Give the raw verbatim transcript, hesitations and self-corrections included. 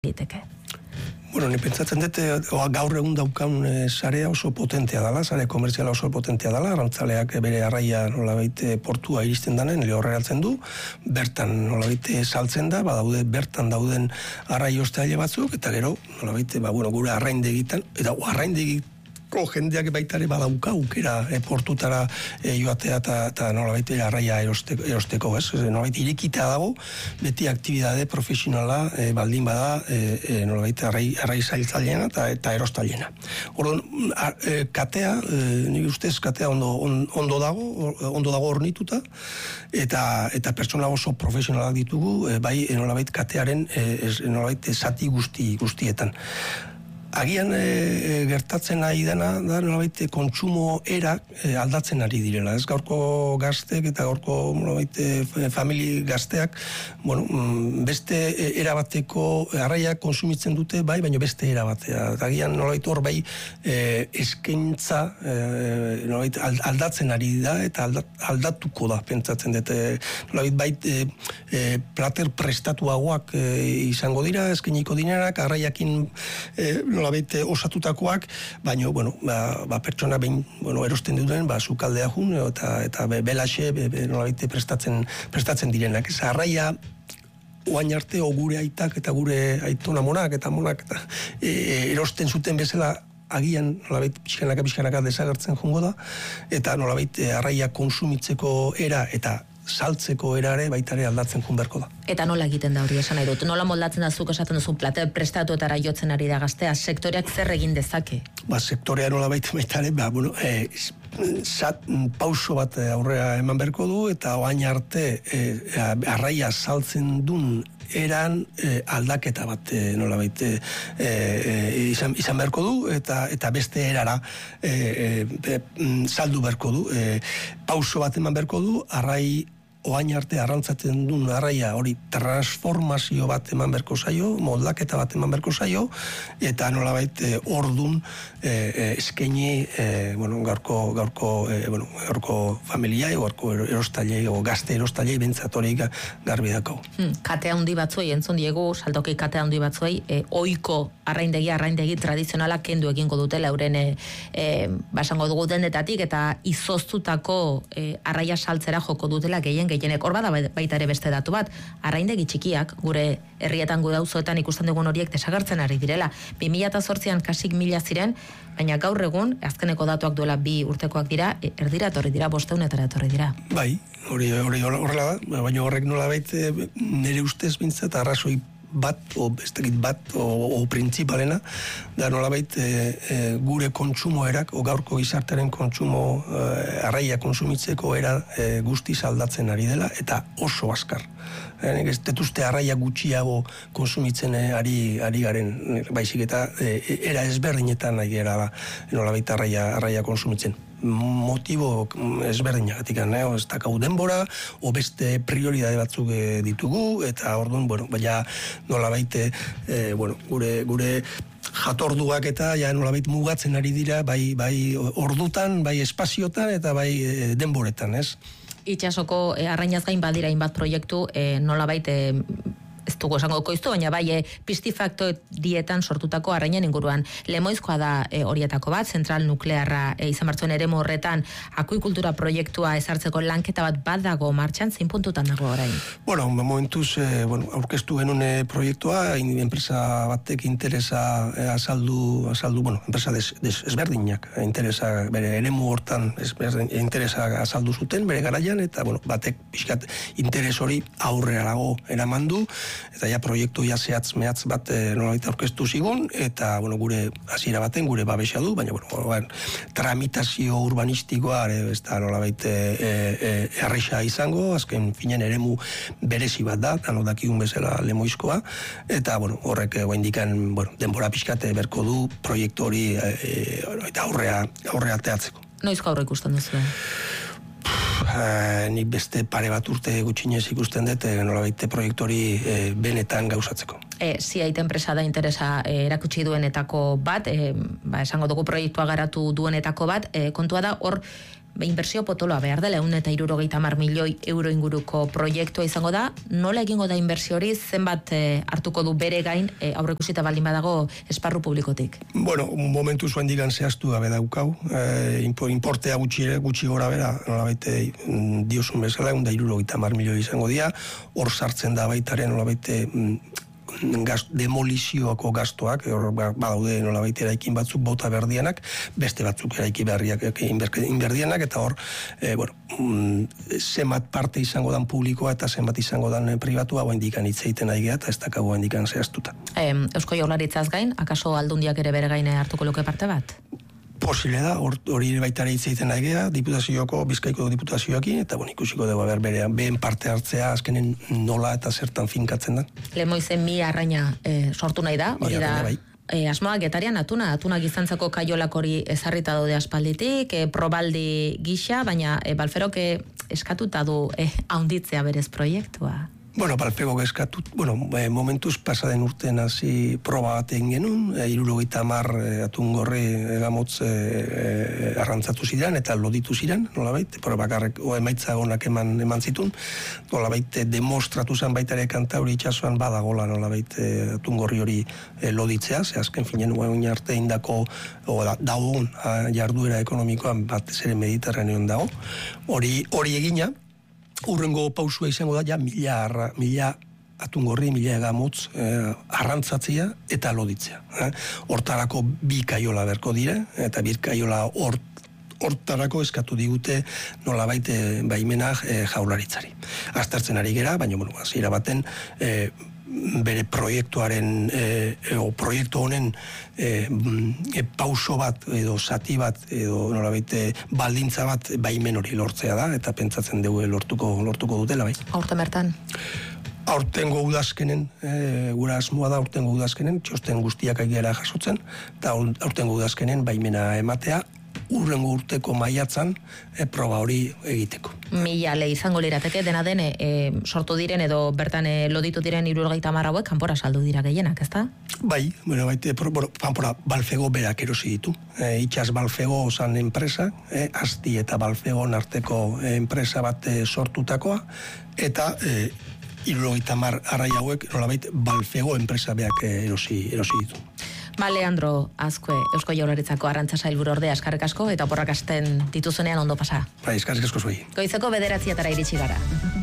liteke. Bueno, ni pentsatzen dut, gaur egun daukan sarea oso potentea dela, sare komertziala oso potentea dela, arrantzaleak bere arraia nolabait portua iristen danen, lehorreratzen du, bertan nolabait saltzen da, badaude bertan dauden arrai osteaile batzuk, eta gero, nolabait, ba, bueno, gure arraindegitan, eta arraindegit jendeak baitare badauka aukera e, portutara e, joatea eta nolabait arraia erosteko, erosteko ez? Nolabait irekita dago, beti aktibidade profesionala e, baldin bada e, e, nolabait arrai, arrai zailtzaileena eta, eta erostalena. Orduan, e, katea, e, nik ustez katea ondo, on, ondo dago, ondo dago ornituta, eta, eta pertsona oso profesionalak ditugu, e, bai nolabait katearen e, nolabait zati guzti, guztietan. Agian e, gertatzen nahi dena da nolabait kontsumo era e, aldatzen ari direla. Ez gaurko gaztek eta gaurko nolabait e, famili gazteak, bueno, beste era bateko arraia konsumitzen dute, bai, baina beste era batea. Agian nolabait hor bai e, eskaintza e, nolabait aldatzen ari da eta aldat, aldatuko da pentsatzen dut. E, nolabait bai e, e, plater prestatuagoak e, izango dira, eskainiko dinerak, arraiakin e, nolabait osatutakoak, baina, bueno, ba, ba pertsona behin, bueno, erosten duten, ba, sukaldea jun, eta, eta be, belaxe, be, be, nolabait prestatzen, prestatzen direnak. Ez arraia, oain arte, o gure aitak eta gure aitona monak, eta monak, eta e, erosten zuten bezala, agian, nolabait, pixkanaka, pixkanaka desagertzen jongo da, eta nolabait, arraia konsumitzeko era, eta saltzeko erare baitare aldatzen jun berko da. Eta nola egiten da hori esan nahi dut? Nola moldatzen da zuk esaten duzu plate prestatuetara jotzen ari da gaztea? Sektoreak zer egin dezake? Ba, sektorea nola baita baitare, ba, bueno, e, zat, pauso bat aurrera eman berko du, eta oain arte e, arraia saltzen dun eran e, aldaketa bat e, nolabait e, e, izan, izan berko du, eta eta beste erara e, e, saldu berko du. E, pauso bat eman berko du, arrai oain arte arrantzatzen duen arraia hori transformazio bat eman berko zaio, moldaketa bat eman berko zaio, eta nolabait e, ordun e, e, eskaini e, bueno, gaurko, gaurko, e, bueno, gaurko familiai, gaurko erostailei, o gazte erostailei bentsat hori garbi dako. Hmm, katea handi batzuei, entzun diegu, saltoki katea handi batzuei, e, oiko arraindegi, arraindegi tradizionala kendu egingo dutela euren e, e, basango dugu dendetatik, eta izoztutako e, arraia saltzera joko dutela gehien gehienek. Hor bada baita ere beste datu bat, arraindegi txikiak, gure herrietan gure auzoetan ikusten dugun horiek desagertzen ari direla. bi mila zortzian kasik mila ziren, baina gaur egun, azkeneko datuak duela bi urtekoak dira, erdira etorri dira, bosteunetara etorri dira. Bai, hori horrela da, baina horrek nolabait nire ustez bintzat arrazoi bat, o bestekit bat, o, o printzipalena, da nolabait e, e, gure kontsumoerak, o gaurko gizartearen kontsumo e, arraia konsumitzeko era e, guztiz aldatzen ari dela, eta oso azkar. E, ez detuzte arraia gutxiago konsumitzen e, ari, ari garen, baizik eta e, era ezberdinetan nahi gara da, nolabait arraia, arraia konsumitzen. Motibo ezberdinagatik, eh? Ez dakau denbora, o beste prioridade batzuk ditugu, eta orduan, bueno, baina nolabait, eh, bueno, gure, gure jatorduak eta ja nolabait mugatzen ari dira, bai, bai ordutan, bai espaziotan, eta bai eh, denboretan, ez? Itxasoko eh, arrainaz gain badira hainbat proiektu, eh, nolabait eh, ez dugu esango koiztu, baina bai e, pistifakto dietan sortutako arrainen inguruan. Lemoizkoa da e, horietako bat, zentral nuklearra e, izan martzuen eremu horretan akuikultura proiektua ezartzeko lanketa bat bat dago martxan, zein puntutan dago orain? Bueno, momentuz, e, bueno, aurkeztu genuen e, proiektua, enpresa batek interesa e, azaldu, azaldu, bueno, enpresa des, des, ezberdinak, interesa, bere eremu hortan ezberdin, interesa azaldu zuten, bere garaian, eta, bueno, batek pixkat interes hori aurrerago eraman du, eta ja proiektu ja zehatz mehatz bat e, nolabait aurkeztu zigun, eta bueno, gure hasiera baten gure babesa du, baina bueno, bueno tramitazio urbanistikoa ez da nolabait e, e, erresa izango, azken finen eremu berezi bat da, dano dakigun bezala Lemoizkoa, eta bueno, horrek oraindikan bueno, denbora pixkate berko du proiektu hori e, e, aurrea aurrea teatzeko. Noizko aurre ikusten duzu? Uh, nik beste pare bat urte gutxinez ikusten dut e, nolabait proiektu hori e, benetan gauzatzeko. E, Ziait enpresa da interesa e, erakutsi duenetako bat, e, ba, esango dugu proiektua garatu duenetako bat, e, kontua da hor inbertsio potoloa behar dela, ehun eta hirurogeita hamar milioi euro inguruko proiektua izango da. Nola egingo da inbertsio hori, zenbat eh, hartuko du bere gain eh, aurreikusita baldin badago esparru publikotik? Bueno, momentu zuen digan zehaztu gabe daukau, eh, importea gutxi ere, gutxi gora bera, nolabaite diozun bezala, ehun eta hirurogeita hamar milioi izango dira, hor sartzen da baitaren nolabaite Gast, demolizioako gastoak, hor badaude nolabait eraikin batzuk bota berdianak, beste batzuk eraiki berriak inberdianak, eta hor, e, bueno, zenbat parte izango dan publikoa eta zenbat izango dan pribatua, hoa indikan hitzeiten aigea, eta ez dakago indikan zehaztuta. E, Eusko Jaurlaritzaz gain, akaso Aldundiak ere bere gaine hartuko luke parte bat? Posible da, hori baitare hitzeiten aigea, diputazioko, Bizkaiko diputazioakin, eta bon, ikusiko dugu ber berean, behen parte hartzea, azkenen nola eta zertan finkatzen da. Lemoizen mi arraina e, sortu nahi da, hori da, bai. e, asmoa Getarian atuna, atuna gizantzako kaiolak hori ezarrita daude aspalditik, e, probaldi gisa, baina e, Balferok e, eskatuta du e, haunditzea berez proiektua. Bueno, Balfego eskatut, bueno, e, momentuz pasaden urten hasi proba bat egin genuen, e, irurogeita hamar e, atungorri egamotz e, e, arrantzatu ziren eta loditu ziren, nolabait, pero bakarrek o emaitza onak eman, eman zitun, nolabait demostratu zen baitare Kantauri itxasuan badagola nolabait e, atungorri hori e, loditzea, ze azken finen oin arte indako o, da, daun jarduera ekonomikoan batez ere Mediterraneoan dago, hori hori egina, urrengo pausua izango da, ja, mila, arra, mila atungorri, mila egamotz eh, arrantzatzea eta loditzea. Eh? Hortarako bi kaiola berko dire, eta bir kaiola hort, hortarako eskatu digute nolabait eh, baimenak eh, jaularitzari. Aztertzen ari gera, baina, bueno, hasiera baten, eh, bere proiektuaren e, o proiektu honen e, e, pauso bat edo zati bat edo nolabait baldintza bat baimen hori lortzea da eta pentsatzen dugu lortuko lortuko dutela bai. Aurten bertan. Aurtengo udazkenen, e, gura asmoa da aurtengo udazkenen, txosten guztiak aigera jasotzen, eta aurtengo udazkenen baimena ematea, urrengo urteko maiatzan e, proba hori egiteko. Mila le izango lirateke dena den e, sortu diren edo bertan e, loditu diren hirurogeita hamar hauek kanpora saldu dira gehienak, ezta? Bai, bueno, baite, kanpora Balfego berak erosi ditu. E, itxas Balfego osan enpresa, e, Asti eta Balfego arteko e, enpresa bat e, sortutakoa, eta e, hirurogeita hamar arrai hauek nolabait Balfego enpresa beak e, erosi, erosi ditu. Ba, Leandro Azkue, Eusko Jaurlaritzako arrantza sailburu ordea, eskarrik asko eta oporrak hasten dituzunean ondo pasa. Bai, eskarrik asko zuei. Goizeko bederatzietara iritsi gara.